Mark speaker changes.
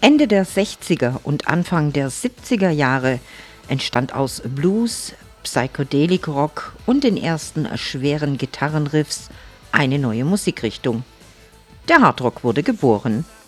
Speaker 1: Ende der 60er und Anfang der 70er Jahre entstand aus Blues, Psychedelic Rock und den ersten schweren Gitarrenriffs eine neue Musikrichtung. Der Hardrock wurde geboren.